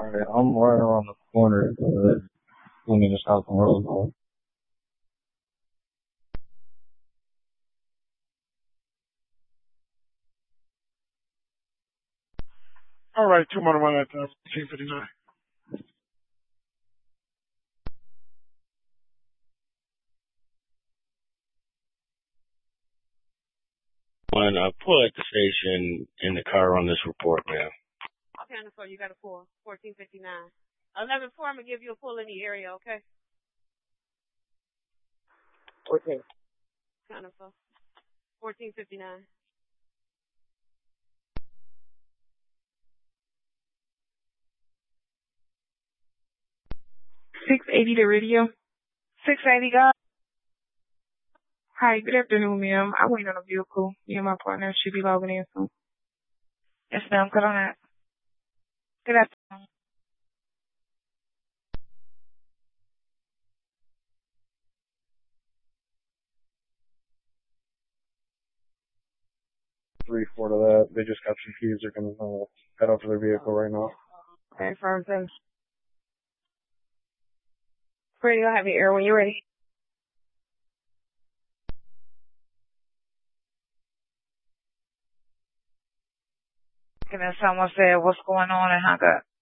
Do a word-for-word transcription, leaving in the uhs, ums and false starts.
Alright, I'm right around the corner, uh, two minutes out from Roseville. All right, two more one at uh, fourteen fifty-nine. One, uh, pull at the station in the car on this report, ma'am. Okay, on the phone, you got a pull. fourteen fifty-nine. eleven four, I'm going to give you a pull in the area, okay? Okay. Kind of phone. fourteen fifty-nine. six eighty the radio. six eighty, God. Hi, good afternoon, ma'am. I wait on a vehicle. Me and my partner should be logging in soon. Yes, ma'am. Good on that. Good afternoon. Three, four to that. They just got some keys. They're gonna uh, head out to their vehicle right now. Okay, firm thing. Radio, I'll have your air when you're ready. And then someone said, what's going on and hung up.